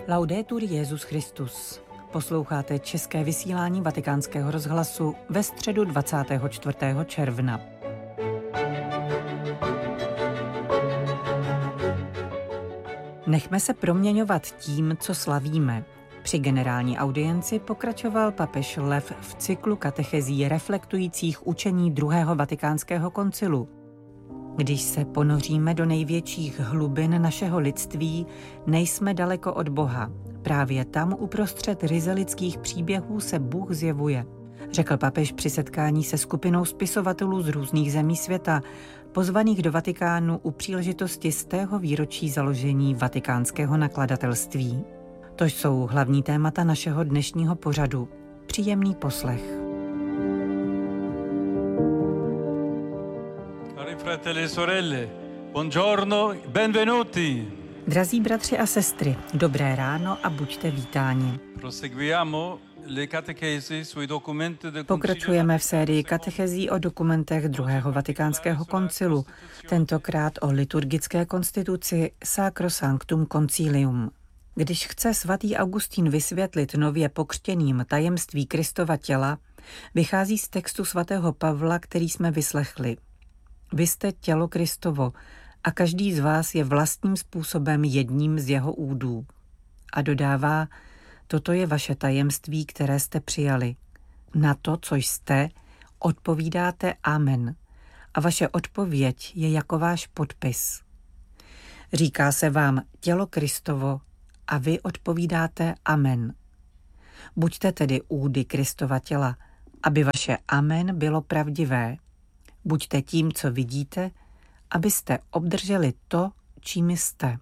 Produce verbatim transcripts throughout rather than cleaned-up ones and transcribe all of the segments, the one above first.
Laudetur Jesus Christus. Posloucháte české vysílání Vatikánského rozhlasu ve středu dvacátého čtvrtého června. Nechme se proměňovat tím, co slavíme. Při generální audienci pokračoval papež Lev v cyklu katechezí reflektujících učení druhého vatikánského koncilu. Když se ponoříme do největších hlubin našeho lidství, nejsme daleko od Boha. Právě tam uprostřed ryze lidských příběhů se Bůh zjevuje, řekl papež při setkání se skupinou spisovatelů z různých zemí světa, pozvaných do Vatikánu u příležitosti stého výročí založení vatikánského nakladatelství. To jsou hlavní témata našeho dnešního pořadu. Příjemný poslech. Fratelli e sorelle, buongiorno, benvenuti. Drazí bratři a sestry, dobré ráno a buďte vítáni. Proseguiamo le catechesi sui documenti del Pokračujeme v sérii katechezí o dokumentech druhého vatikánského koncilu, tentokrát o liturgické konstituci Sacrosanctum Concilium. Když chce svatý Augustín vysvětlit nově pokřtěným tajemství Kristova těla, vychází z textu svatého Pavla, který jsme vyslechli. Vy jste tělo Kristovo a každý z vás je vlastním způsobem jedním z jeho údů. A dodává, toto je vaše tajemství, které jste přijali. Na to, co jste, odpovídáte amen. A vaše odpověď je jako váš podpis. Říká se vám tělo Kristovo a vy odpovídáte amen. Buďte tedy údy Kristova těla, aby vaše amen bylo pravdivé. Buďte tím, co vidíte, abyste obdrželi to, čím jste.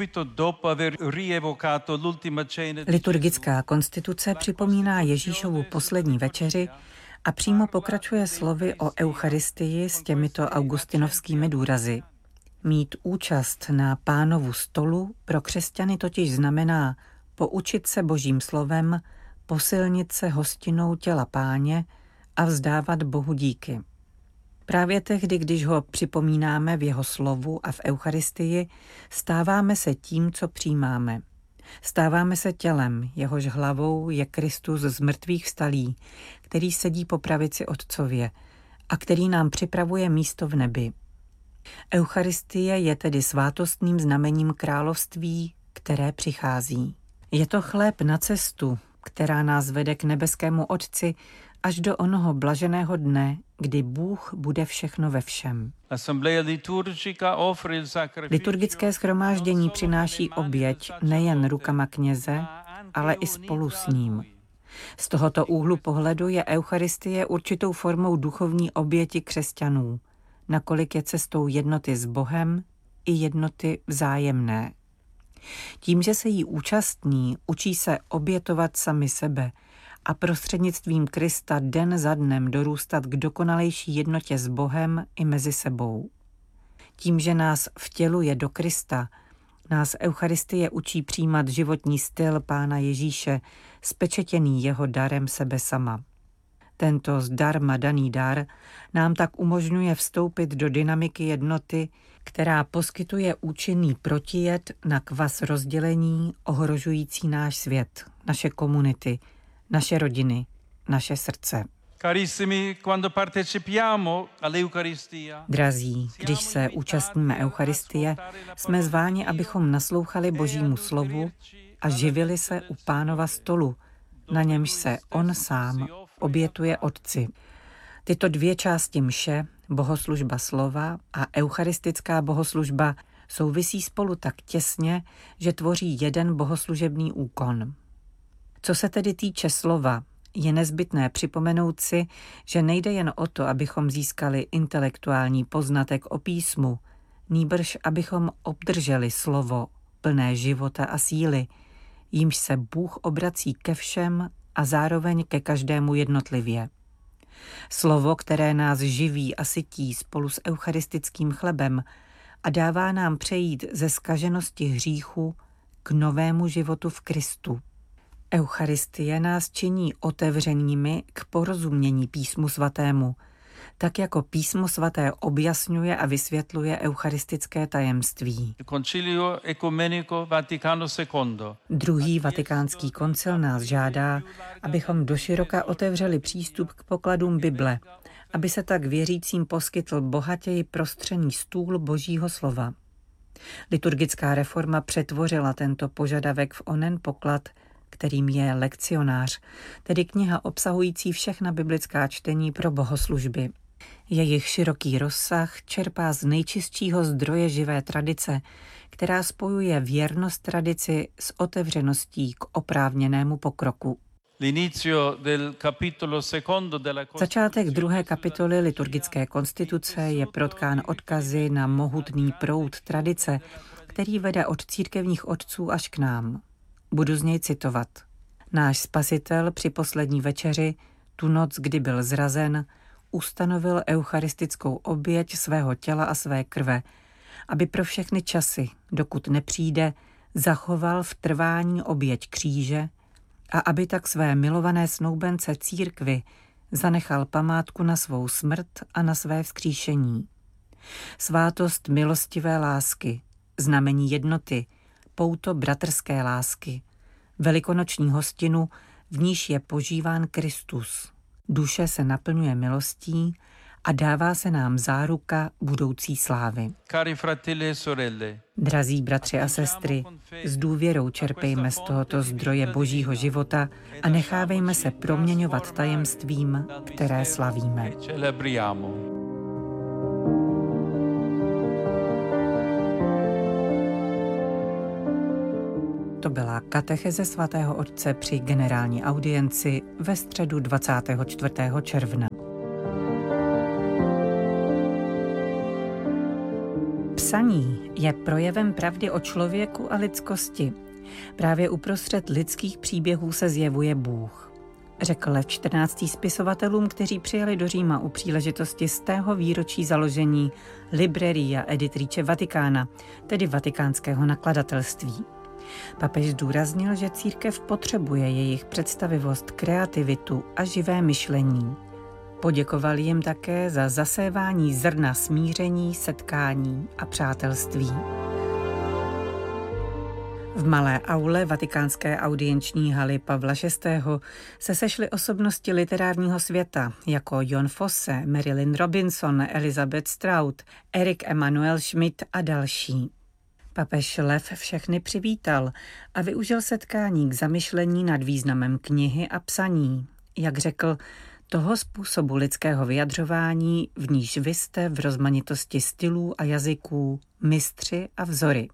Liturgická konstituce připomíná Ježíšovu poslední večeři a přímo pokračuje slovy o Eucharistii s těmito augustinovskými důrazy. Mít účast na Pánovu stolu pro křesťany totiž znamená poučit se Božím slovem, posilnit se hostinou těla Páně a vzdávat Bohu díky. Právě tehdy, když ho připomínáme v jeho slovu a v Eucharistii, stáváme se tím, co přijímáme. Stáváme se tělem, jehož hlavou je Kristus z mrtvých vstalý, který sedí po pravici Otcově a který nám připravuje místo v nebi. Eucharistie je tedy svátostným znamením království, které přichází. Je to chléb na cestu, která nás vede k nebeskému Otci až do onoho blaženého dne, kdy Bůh bude všechno ve všem. Liturgické shromáždění přináší oběť nejen rukama kněze, ale i spolu s ním. Z tohoto úhlu pohledu je Eucharistie určitou formou duchovní oběti křesťanů, nakolik je cestou jednoty s Bohem i jednoty vzájemné. Tím, že se jí účastní, učí se obětovat sami sebe a prostřednictvím Krista den za dnem dorůstat k dokonalejší jednotě s Bohem i mezi sebou. Tím, že nás vtěluje do Krista, nás Eucharistie učí přijímat životní styl Pána Ježíše, spečetěný jeho darem sebe sama. Tento zdarma daný dar nám tak umožňuje vstoupit do dynamiky jednoty, která poskytuje účinný protijed na kvas rozdělení ohrožující náš svět, naše komunity, naše rodiny, naše srdce. Drazí, když se účastníme Eucharistie, jsme zváni, abychom naslouchali Božímu slovu a živili se u Pánova stolu, na němž se on sám obětuje Otci. Tyto dvě části mše, bohoslužba slova a eucharistická bohoslužba, souvisí spolu tak těsně, že tvoří jeden bohoslužebný úkon. Co se tedy týče slova, je nezbytné připomenout si, že nejde jen o to, abychom získali intelektuální poznatek o písmu, nýbrž abychom obdrželi slovo plné života a síly, jímž se Bůh obrací ke všem a zároveň ke každému jednotlivě. Slovo, které nás živí a sytí spolu s eucharistickým chlebem a dává nám přejít ze zkaženosti hříchu k novému životu v Kristu. Eucharistie nás činí otevřenými k porozumění písmu svatému tak jako Písmo svaté objasňuje a vysvětluje eucharistické tajemství. Druhý vatikánský koncil nás žádá, abychom doširoka otevřeli přístup k pokladům Bible, aby se tak věřícím poskytl bohatěji prostřený stůl Božího slova. Liturgická reforma přetvořila tento požadavek v onen poklad, kterým je lekcionář, tedy kniha obsahující všechna biblická čtení pro bohoslužby. Jejich široký rozsah čerpá z nejčistšího zdroje živé tradice, která spojuje věrnost tradici s otevřeností k oprávněnému pokroku. Začátek druhé kapitoly liturgické konstituce je protkán odkazy na mohutný proud tradice, který vede od církevních otců až k nám. Budu z něj citovat. Náš Spasitel při poslední večeři, tu noc, kdy byl zrazen, ustanovil eucharistickou oběť svého těla a své krve, aby pro všechny časy, dokud nepřijde, zachoval v trvání oběť kříže a aby tak své milované snoubence církvi zanechal památku na svou smrt a na své vzkříšení. Svátost milostivé lásky, znamení jednoty, pouto bratrské lásky, velikonoční hostinu, v níž je požíván Kristus. Duše se naplňuje milostí a dává se nám záruka budoucí slávy. Drazí bratři a sestry, s důvěrou čerpejme z tohoto zdroje Božího života a nechávejme se proměňovat tajemstvím, které slavíme. To byla katecheze svatého otce při generální audienci ve středu dvacátého čtvrtého června. Psaní je projevem pravdy o člověku a lidskosti. Právě uprostřed lidských příběhů se zjevuje Bůh. Řekl Lev čtrnáctý spisovatelům, kteří přijeli do Říma u příležitosti stého výročí založení Libreria Editrice Vaticana, tedy vatikánského nakladatelství. Papež zdůraznil, že církev potřebuje jejich představivost, kreativitu a živé myšlení. Poděkoval jim také za zasévání zrna smíření, setkání a přátelství. V malé aule vatikánské audienční haly Pavla šestého se sešly osobnosti literárního světa jako Jon Fosse, Marilyn Robinson, Elizabeth Strout, Eric Emanuel Schmidt a další. Papež Lev všechny přivítal a využil setkání k zamyšlení nad významem knihy a psaní. Jak řekl, toho způsobu lidského vyjadřování, v níž vy jste v rozmanitosti stylů a jazyků, mistři a vzory.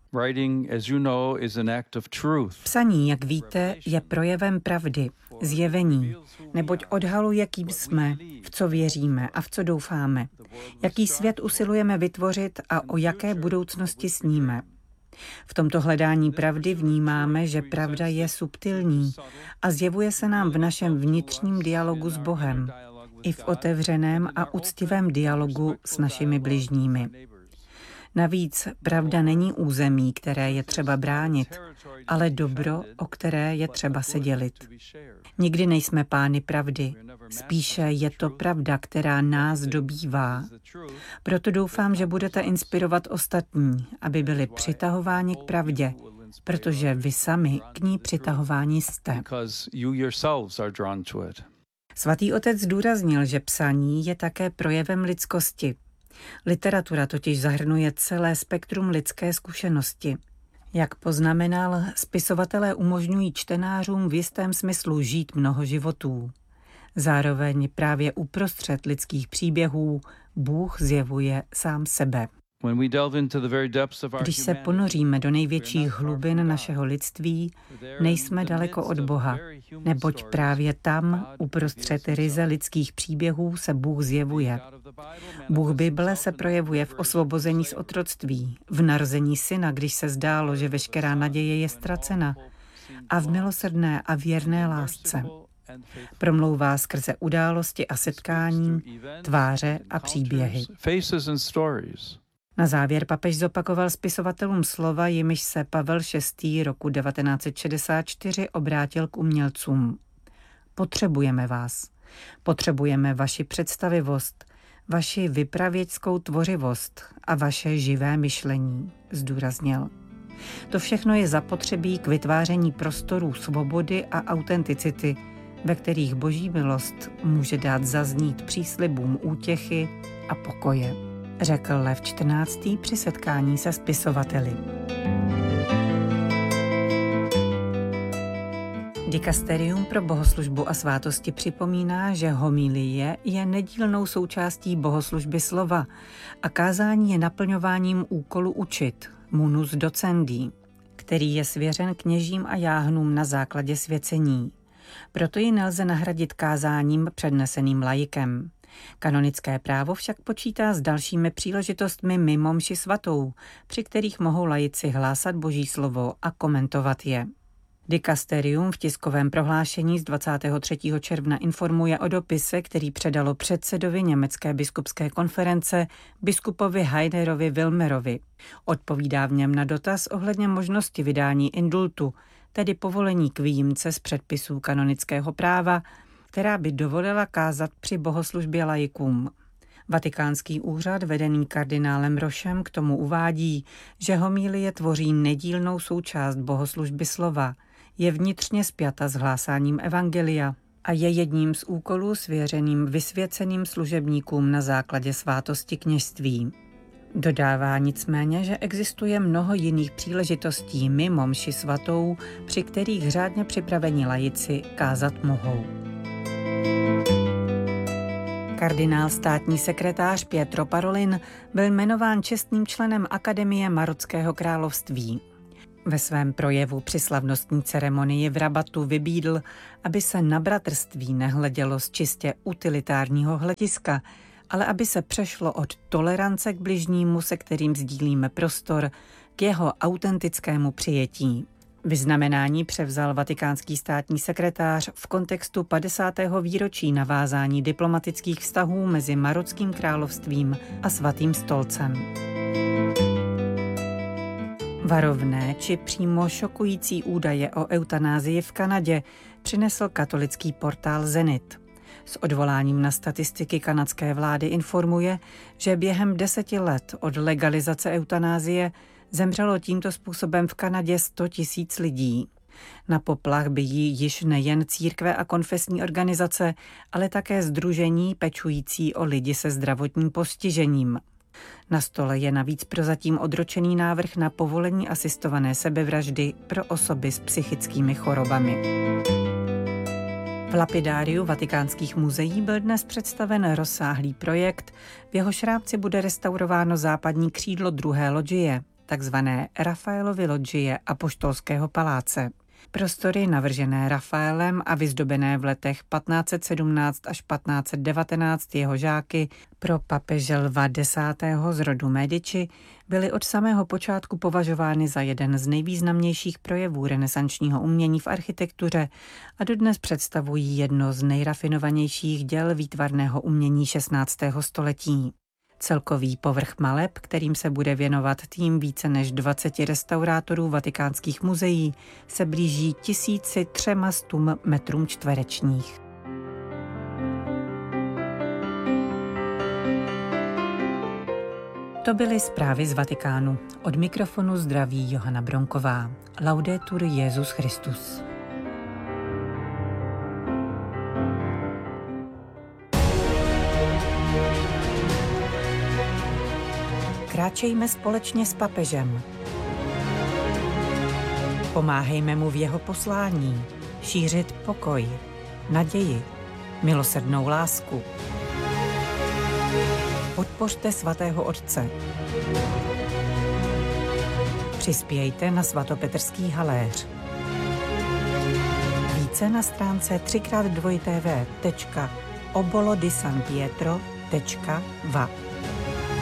Psaní, jak víte, je projevem pravdy, zjevení, neboť odhaluje, kým jsme, v co věříme a v co doufáme, jaký svět usilujeme vytvořit a o jaké budoucnosti sníme. V tomto hledání pravdy vnímáme, že pravda je subtilní a zjevuje se nám v našem vnitřním dialogu s Bohem, i v otevřeném a úctivém dialogu s našimi bližními. Navíc pravda není území, které je třeba bránit, ale dobro, o které je třeba se dělit. Nikdy nejsme pány pravdy, spíše je to pravda, která nás dobývá. Proto doufám, že budete inspirovat ostatní, aby byli přitahováni k pravdě, protože vy sami k ní přitahováni jste. Svatý otec zdůraznil, že psaní je také projevem lidskosti. Literatura totiž zahrnuje celé spektrum lidské zkušenosti. Jak poznamenal, spisovatelé umožňují čtenářům v jistém smyslu žít mnoho životů. Zároveň právě uprostřed lidských příběhů Bůh zjevuje sám sebe. Když se ponoříme do největších hlubin našeho lidství, nejsme daleko od Boha, neboť právě tam, uprostřed ryze lidských příběhů, se Bůh zjevuje. Bůh Bible se projevuje v osvobození z otroctví, v narození syna, když se zdálo, že veškerá naděje je ztracena, a v milosrdné a věrné lásce. Promlouvá skrze události a setkání, tváře a příběhy. Na závěr papež zopakoval spisovatelům slova, jimiž se Pavel šestý. roku devatenáct set šedesát čtyři obrátil k umělcům. Potřebujeme vás. Potřebujeme vaši představivost, vaši vypravěčskou tvořivost a vaše živé myšlení, zdůraznil. To všechno je zapotřebí k vytváření prostorů svobody a autenticity, ve kterých Boží milost může dát zaznít příslibům útěchy a pokoje, řekl Lev čtrnáctý při setkání se spisovateli. Dikasterium pro bohoslužbu a svátosti připomíná, že homilie je nedílnou součástí bohoslužby slova a kázání je naplňováním úkolu učit, munus docendi, který je svěřen kněžím a jáhnům na základě svěcení. Proto ji nelze nahradit kázáním předneseným laikem. Kanonické právo však počítá s dalšími příležitostmi mimo mši svatou, při kterých mohou laici hlásat Boží slovo a komentovat je. Dikasterium v tiskovém prohlášení z dvacátého třetího června informuje o dopise, který předalo předsedovi Německé biskupské konference biskupovi Heinerovi Wilmerovi. Odpovídá v něm na dotaz ohledně možnosti vydání indultu, tedy povolení k výjimce z předpisů kanonického práva, která by dovolila kázat při bohoslužbě laikům. Vatikánský úřad vedený kardinálem Rošem k tomu uvádí, že homilie tvoří nedílnou součást bohoslužby slova, je vnitřně spjata s hlásáním evangelia a je jedním z úkolů svěřeným vysvěceným služebníkům na základě svátosti kněžství. Dodává nicméně, že existuje mnoho jiných příležitostí mimo mši svatou, při kterých řádně připravení laici kázat mohou. Kardinál státní sekretář Pietro Parolin byl jmenován čestným členem Akademie Marockého království. Ve svém projevu při slavnostní ceremonii v Rabatu vybídl, aby se na bratrství nehledělo z čistě utilitárního hlediska, ale aby se přešlo od tolerance k bližnímu, se kterým sdílíme prostor, k jeho autentickému přijetí. Vyznamenání převzal vatikánský státní sekretář v kontextu padesátého výročí navázání diplomatických vztahů mezi Marockým královstvím a Svatým stolcem. Varovné či přímo šokující údaje o eutanázii v Kanadě přinesl katolický portál Zenit. S odvoláním na statistiky kanadské vlády informuje, že během deseti let od legalizace eutanázie zemřelo tímto způsobem v Kanadě sto tisíc lidí. Na poplach bijí již nejen církve a konfesní organizace, ale také sdružení pečující o lidi se zdravotním postižením. Na stole je navíc prozatím odročený návrh na povolení asistované sebevraždy pro osoby s psychickými chorobami. V lapidáriu vatikánských muzeí byl dnes představen rozsáhlý projekt, v jehož rámci bude restaurováno západní křídlo druhé lodžie, takzvané Rafaelovy lodžie Apoštolského paláce. Prostory navržené Rafaelem a vyzdobené v letech patnáct set sedmnáct až patnáct set devatenáct jeho žáky pro papeže Lva desátého z rodu Medici byly od samého počátku považovány za jeden z nejvýznamnějších projevů renesančního umění v architektuře a dodnes představují jedno z nejrafinovanějších děl výtvarného umění šestnáctého století. Celkový povrch maleb, kterým se bude věnovat tým více než dvaceti restaurátorů vatikánských muzeí, se blíží tisíci třema stům metrům čtverečních. To byly zprávy z Vatikánu. Od mikrofonu zdraví Johana Bronková. Laudetur Jesus Christus. Kráčejme společně s papežem. Pomáhejme mu v jeho poslání, šířit pokoj, naději, milosrdnou lásku. Podpořte svatého Otce. Přispějte na svatopetrský haléř. Více na stránce tři krát dvojité v tečka obolo di san pietro tečka va.